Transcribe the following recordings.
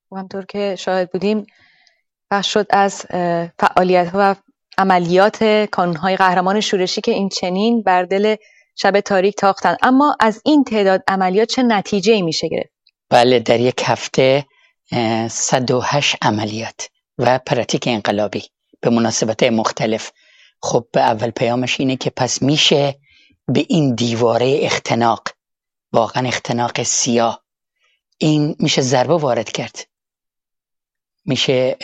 همونطور که شاهد بودیم بخش شد از فعالیت و عملیات کانونهای قهرمان شورشی که این چنین بر دل شب تاریک تاختند. اما از این تعداد عملیات چه نتیجه‌ای میشه گرفت؟ بله، در یک هفته 108 عملیات و پراتیک انقلابی به مناسبت مختلف. خب به اول پیامش اینه که پس میشه به این دیواره اختناق، واقعا اختناق سیاه، این میشه ضربه وارد کرد. میشه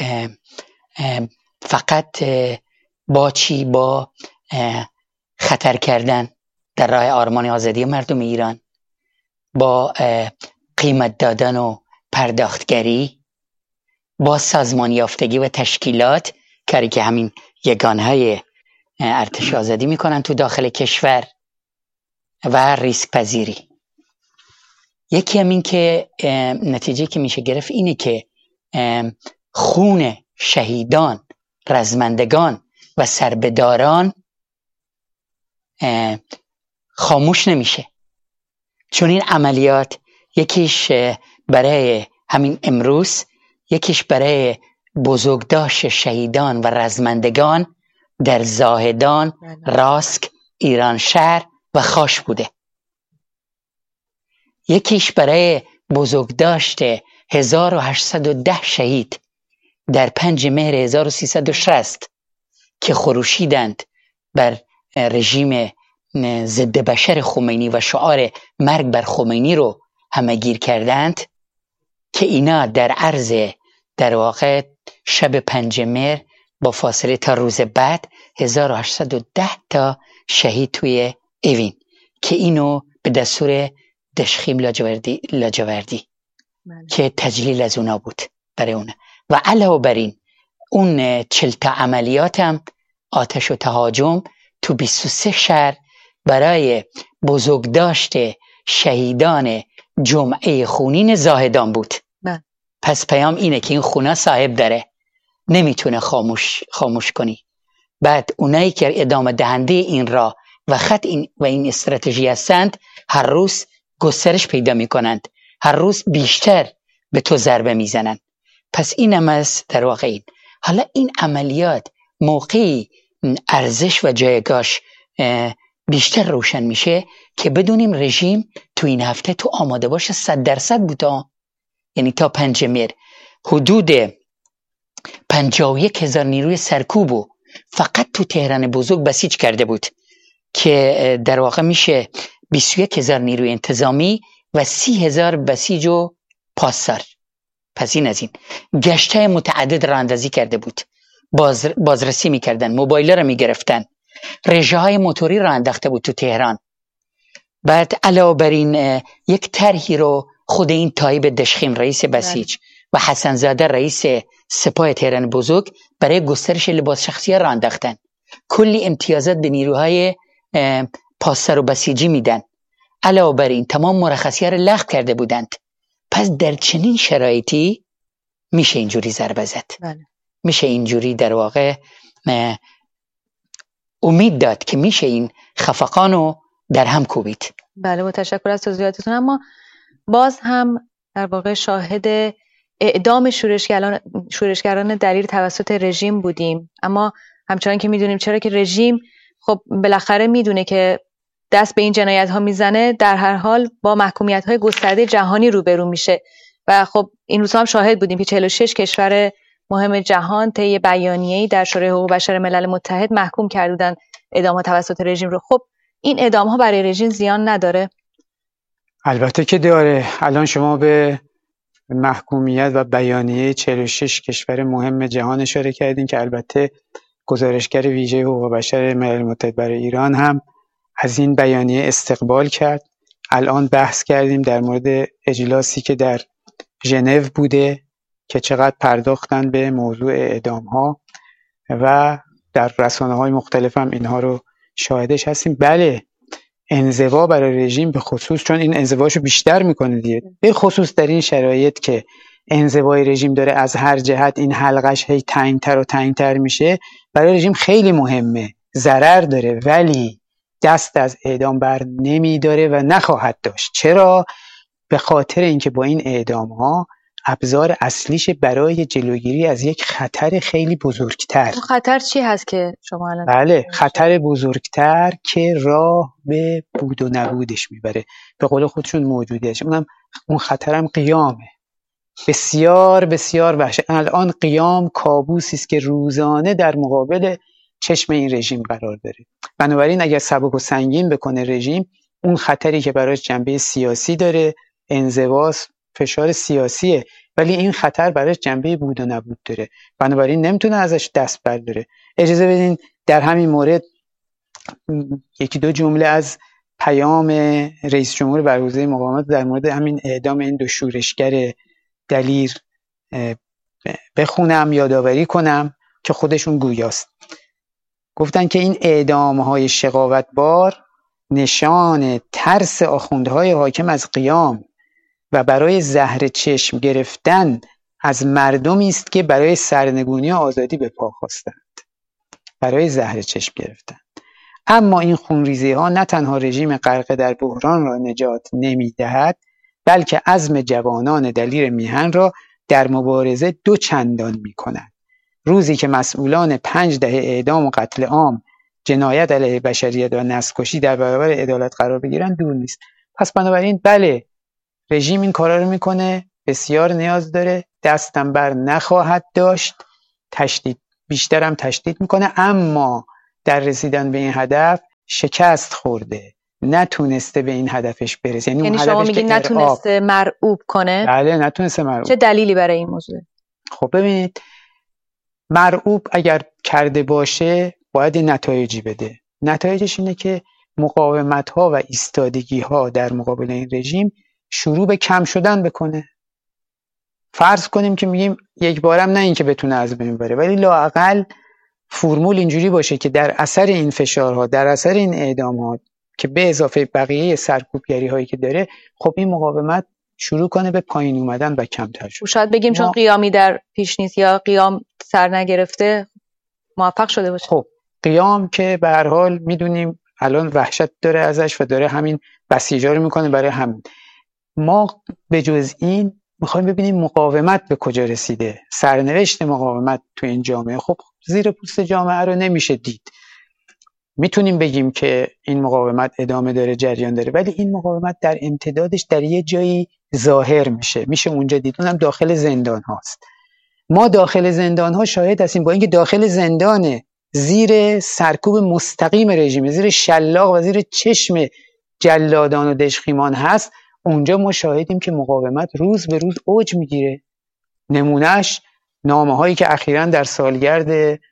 فقط با خطر کردن در راه آرمان آزادی مردم ایران، با قیمت دادن و پرداختگری، با سازمان یافتگی و تشکیلات، کاری که همین یگانهای ارتش آزادی میکنن تو داخل کشور، و ریسک پذیری. یکی هم این که نتیجه که میشه گرفت اینه که خون شهیدان، رزمندگان و سربداران خاموش نمیشه، چون این عملیات یکیش برای همین امروز، یکیش برای بزرگداشت شهیدان و رزمندگان در زاهدان، راسک، ایران شهر و خاش بوده. یکیش برای بزرگداشت 1810 شهید در 5 مهر 1360 که خروشیدند بر رژیم ضد بشر خمینی و شعار مرگ بر خمینی رو همه‌گیر کردند، که اینا در عرض در واقع شب 5 مهر با فاصله تا روز بعد 1810 تا شهید توی اوین، که اینو به دستور دشخیم لاجوردی که تجلیل از اونا بود برای اونا. و علاوه بر این اون 40 تا عملیات هم آتش و تهاجم تو 23 شهر برای بزرگداشت شهیدان جمعه خونین زاهدان بود. پس پیام اینه که این خونه صاحب داره، نمیتونه خاموش کنی. بعد اونایی که ادامه دهنده این راه و خط این استراتژی هستند، هر روز گسترش پیدا میکنند، هر روز بیشتر به تو ضربه میزنند. پس این هم از در واقع این. حالا این عملیات موقعی ارزش و جایگاهش بیشتر روشن میشه که بدونیم رژیم تو این هفته تو آماده باش 100% بوده. یعنی تا 5 مهر حدود 51,000 نیروی سرکوبو فقط تو تهران بزرگ بسیج کرده بود، که در واقع میشه 21,000 نیروی انتظامی و 30,000 بسیج و پاسدار. پس این از این گشته متعدد راه اندازی کرده بود، بازرسی میکردن، موبایل رو میگرفتن، رژه های موتوری راه انداخته بود تو تهران. بعد علاوه بر این یک طرحی رو خود این تایب دشخیم رئیس بسیج و حسن زاده رئیس سپاه تهران بزرگ برای گسترش لباس شخصی راه انداختن. کلی امتیازات به نیروهای پاسدار و بسیجی میدن. علاوه بر این تمام مرخصی‌ها رو لغو کرده بودند. پس در چنین شرایطی میشه اینجوری ضربه زد. میشه اینجوری در واقع امید داد که میشه این خفقانو در هم کوبید. بله، متشکر از توضیحاتتون. اما باز هم در واقع شاهد اعدام شورشگران دلیر توسط رژیم بودیم. اما همچنان که میدونیم، چرا که رژیم خب بالاخره میدونه که دست به این جنایت ها میزنه، در هر حال با محکومیت های گسترده جهانی روبرو میشه. و خب این روزها هم شاهد بودیم که 46 کشور مهم جهان طی بیانیه‌ای در شورای حقوق بشر ملل متحد محکوم کردن اعدام ها توسط رژیم رو. خب این اعدام ها برای رژیم زیان نداره؟ البته که داره. الان شما به محکومیت و بیانیه 46 کشور مهم جهان اشاره کردین که البته گزارشگر ویژه حقوق بشر ملل متحد برای ایران هم از این بیانیه استقبال کرد. الان بحث کردیم در مورد اجلاسی که در ژنو بوده که چقدر پرداختن به موضوع اعدام ها و در رسانه‌های مختلف هم اینها رو شاهدش هستیم. بله، انزوا برای رژیم به خصوص، چون این انزواشو بیشتر میکنه دیگه، به خصوص در این شرایط که انزوای رژیم داره از هر جهت این حلقش هی تنگتر و تنگتر میشه، برای رژیم خیلی مهمه، ضرر داره، ولی دست از اعدام بر نمیداره و نخواهد داشت. چرا؟ به خاطر اینکه با این اعدام ها ابزار اصلیش برای جلوگیری از یک خطر خیلی بزرگتر. اون خطر چی هست که شما الان؟ بله، خطر بزرگتر که راه به بود و نبودش میبره، به قول خودشون موجودیتش. اون خطرم قیامه. بسیار بسیار وحشت. الان قیام کابوسی است که روزانه در مقابل چشم این رژیم قرار داره. بنابراین اگر سبک و سنگین بکنه رژیم، اون خطری که براش جنبه سیاسی داره، انزواست، فشار سیاسیه، ولی این خطر براش جنبه بود و نبود داره، بنابراین نمیتونه ازش دست برداره. اجازه بدین در همین مورد یکی دو جمله از پیام رئیس جمهور بر حوزه مقاومت در مورد همین اعدام این دو شورشگر دلیر بخونم، یادآوری کنم که خودشون گویاست. گفتن که این اعدام‌های شقاوتبار نشان ترس آخوندهای حاکم از قیام و برای زهر چشم گرفتن از مردمی است که برای سرنگونی و آزادی به پا خواستند. برای زهر چشم گرفتن. اما این خونریزی‌ها نه تنها رژیم غرق در بحران را نجات نمی‌دهد، بلکه عزم جوانان دلیر میهن را در مبارزه دو چندان می‌کند. روزی که مسئولان 5 دهه اعدام و قتل عام، جنایت علیه بشریت و نسل‌کشی در برابر عدالت قرار بگیرند دور نیست. پس بنابراین بله، رژیم این کارا رو میکنه، بسیار نیاز داره، دستم بر نخواهد داشت، بیشترم تشدید میکنه، اما در رسیدن به این هدف شکست خورده، نتونسته به این هدفش برسه. یعنی شما میگین نتونسته مرعوب کنه؟ بله، نتونسته مرعوب. چه دلیلی برای این موضوع؟ خب ببینید، مرعوب اگر کرده باشه باید نتایجی بده. نتایجش اینه که مقاومت‌ها و ایستادگی‌ها در مقابل این رژیم شروع به کم شدن بکنه. فرض کنیم که میگیم یک بارم نه این که بتونه از بین بره، ولی لااقل فرمول اینجوری باشه که در اثر این فشارها، در اثر این اعدامات که به اضافه بقیه سرکوبگری هایی که داره، خب این مقاومت شروع کنه به پایین اومدن و کمتر شد. شاید بگیم چون قیامی در پیش نیست یا قیام سر نگرفته موفق شده باشه. خب قیام که به هر حال میدونیم الان وحشت داره ازش و داره همین بسیجا رو میکنه برای همین. ما به جز این میخوایم ببینیم مقاومت به کجا رسیده، سرنوشت مقاومت تو این جامعه. خب زیر پوست جامعه رو نمیشه دید. میتونیم بگیم که این مقاومت ادامه داره، جریان داره، ولی این مقاومت در امتدادش در یه جایی ظاهر میشه اونجا دید، اونم داخل زندان هاست. ما داخل زندان ها شاهد هستیم، با اینکه داخل زندان زیر سرکوب مستقیم رژیم، زیر شلاق و زیر چشم جلادان و دژخیمان هست، اونجا ما شاهدیم که مقاومت روز به روز اوج میگیره. نمونهش نامه هایی که اخیراً در سالگرد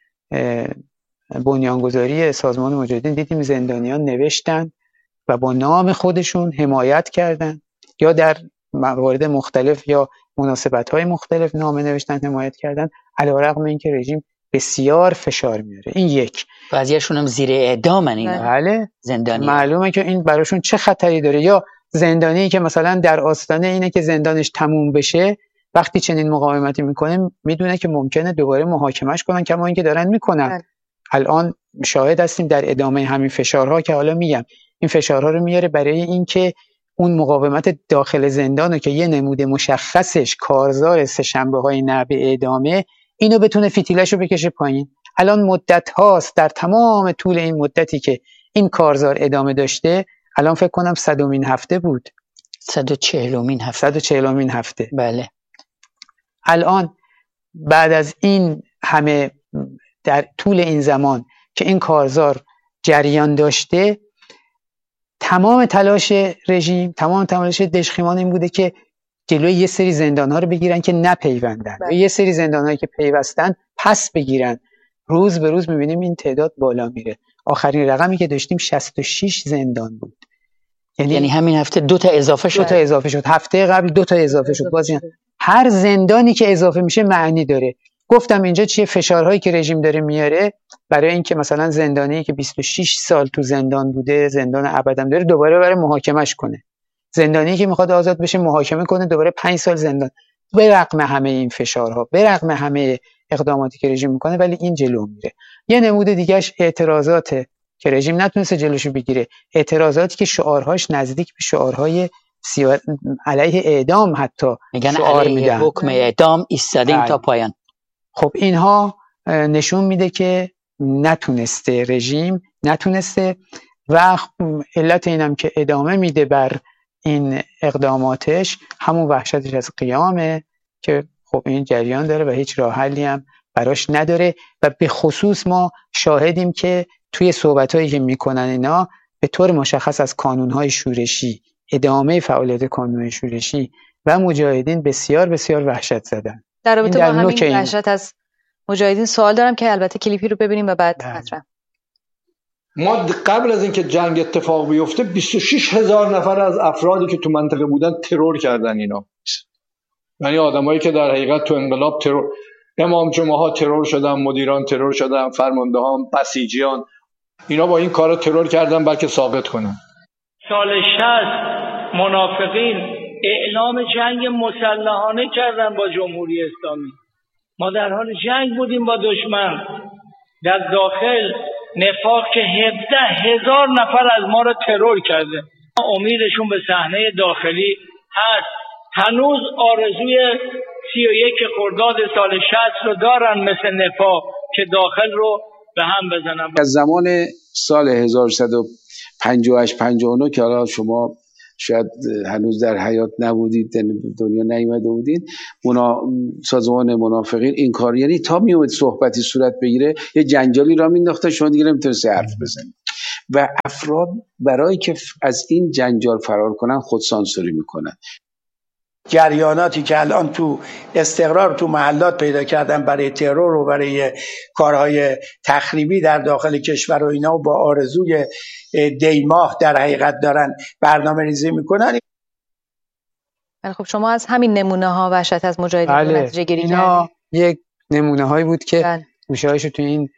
بنیانگذاری سازمان مجاهدین دیدیم زندانیان نوشتن و با نام خودشون حمایت کردن، یا در موارد مختلف یا مناسبت‌های مختلف نامه نوشتن، حمایت کردن، علیرغم اینکه رژیم بسیار فشار میاره. این یک. بعضیاشون هم زیر اعدامن اینا. بله، زندانی. معلومه که این براشون چه خطری داره. یا زندانی که مثلا در آستانه اینه که زندانش تموم بشه، وقتی چنین مقاومتی میکنه میدونه که ممکنه دوباره محاکمش کنن، کما اینکه دارن میکنن. الان شاهد هستیم در ادامه همین فشارها که حالا میگم، این فشارها رو میاره برای اینکه اون مقاومت داخل زندانو که یه نمود مشخصش کارزار سه‌شنبه‌های نعبه اعدامه، اینو بتونه فتیلشو بکشه پایین. الان مدت هاست، در تمام طول این مدتی که این کارزار ادامه داشته، الان فکر کنم 100مین هفته بود، 140مین هفته. بله. الان بعد از این همه، در طول این زمان که این کارزار جریان داشته، تمام تلاش رژیم، تمام تلاش دژخیمان این بوده که جلوی یه سری زندان‌ها رو بگیرن که نپیوندن، و یه سری زندان‌هایی که پیوستن پس بگیرن. روز به روز می‌بینیم این تعداد بالا میره. آخرین رقمی که داشتیم 66 زندان بود. یعنی همین هفته 2 تا اضافه شد. هفته قبل 2 تا اضافه شد. بازی هر زندانی که اضافه میشه معنی داره. گفتم اینجا چیه؟ فشارهایی که رژیم داره میاره برای اینکه مثلا زندانی که 26 سال تو زندان بوده، زندان ابدم داره، دوباره برای محاکمش کنه. زندانی که میخواد آزاد بشه محاکمه کنه، دوباره 5 سال زندان. به رغم همه این فشارها، به رغم همه اقداماتی که رژیم میکنه، ولی این جلو میره. یه نمود دیگهش اعتراضاته که رژیم نتونسته جلوشو بگیره، اعتراضاتی که شعارهاش نزدیک به شعارهای علیه اعدام حتی میگن شعار علیه میدن، حکم اعدام ایستادیم تا پایان. خب اینها نشون میده که رژیم نتونسته و علت اینم که ادامه میده بر این اقداماتش همون وحشتش از قیامه که خب این جریان داره و هیچ راه حلی هم براش نداره و به خصوص ما شاهدیم که توی صحبتایی که میکنن اینا به طور مشخص از کانونهای شورشی، ادامه فعالیت کانونهای شورشی و مجاهدین بسیار بسیار وحشت زدن. در رابطه با همین وحشت از مجاهدین سوال دارم که البته کلیپی رو ببینیم و بعد مطرح. ما قبل از اینکه جنگ اتفاق بیفته 26,000 نفر از افرادی که تو منطقه بودن ترور کردن اینا. یعنی آدمایی که در حقیقت تو انقلاب امام جمعه ها ترور شدن، مدیران ترور شدن، فرماندهان، بسیجیان، اینا با این کارا ترور کردن بلکه ساقط کنن. سال 60 منافقین اعلام جنگ مسلحانه کردن با جمهوری اسلامی. ما در حال جنگ بودیم با دشمن. در داخل نفاق که 17,000 نفر از ما رو ترور کرده. امیدشون به صحنه داخلی هست. هنوز آرزوی 31 خرداد سال 60 رو دارن مثل نفاق که داخل رو به هم بزنن. از زمان سال 1158 59 که حالا شما شاید هنوز در حیات نبودید، دنیا نیامده بودید، سازمان منافقین این کار، یعنی تا میومد صحبتی صورت بگیره یه جنجالی را مینداخته، شما دیگه نمیتونید حرف بزنید و افراد برای که از این جنجال فرار کنن خودسانسوری میکنن. جریاناتی که الان تو استقرار تو محلات پیدا کردن برای ترور و برای کارهای تخریبی در داخل کشور و اینا و با آرزوی دیماه در حقیقت دارن برنامه ریزی میکنن. خب شما از همین نمونه ها وحشت از مجاهدین نتیجه گیری کردید. اینا یک نمونه هایی بود که گوشه‌هاشو تو این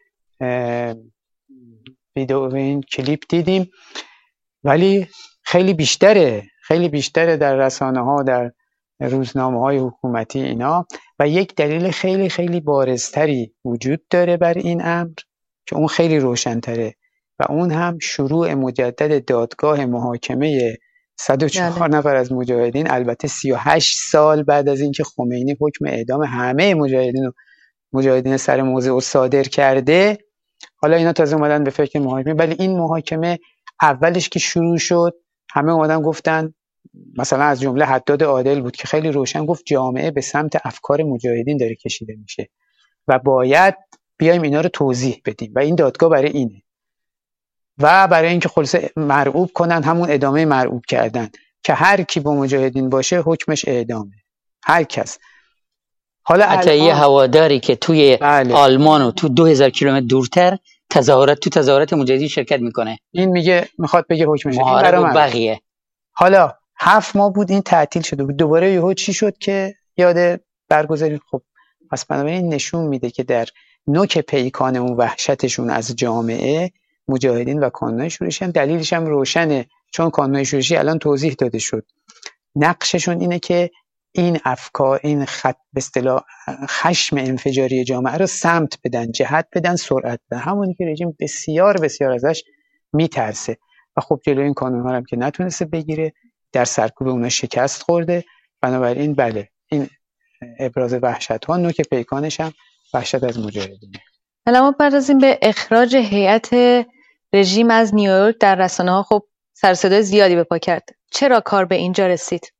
ویدیو و این کلیپ دیدیم، ولی خیلی بیشتره در رسانه ها، در روزنامه های حکومتی اینا. و یک دلیل خیلی خیلی بارزتری وجود داره بر این امر که اون خیلی روشن‌تره و اون هم شروع مجدد دادگاه محاکمه 104 نفر از مجاهدین، البته 38 سال بعد از اینکه خمینی حکم اعدام همه مجاهدین سر موضع صادر کرده. حالا اینا تازه اومدن به فکر محاکمه، ولی این محاکمه اولش که شروع شد همه اومدن گفتن، مثلا از جمله حداد عادل بود که خیلی روشن گفت جامعه به سمت افکار مجاهدین داره کشیده میشه و باید بیایم اینا رو توضیح بدیم و این دادگاه برای اینه. و برای اینکه خلاصه مرعوب کنن، همون ادامه مرعوب کردن که هر کی با مجاهدین باشه حکمش اعدامه، هر کس. حالا حتی یه هواداری که توی آلمان و تو 2000 کیلومتر دورتر تظاهرات مجاهدین شرکت میکنه، این میخواد بگه حکمش معارض بقیه. حالا 7 ماه بود این تعطیل شده بود، دوباره یهو چی شد که یاد برگزارید. خب پس بنابراین نشون میده که در نوک پیکان اون وحشتشون از جامعه، مجاهدین و کانونهای شورشی هم دلیلش هم روشنه، چون کانونهای شورشی الان توضیح داده شد نقششون اینه که این افکار، این خط به اصطلاح خشم انفجاری جامعه رو سمت بدن، جهت بدن، سرعت بدن، همونی که رژیم بسیار بسیار ازش میترسه. و خب جلوی این کانون‌ها هم که نتونسته بگیره، در سرکوب اونها شکست خورده. بنابراین بله، این ابراز وحشت ها نوک پیکانش هم وحشت از مجاهدینه. حالا ما بپردازیم به اخراج هیئت رژیم از نیویورک. در رسانه ها خب سر صدای زیادی به پا کرد. چرا کار به اینجا رسید؟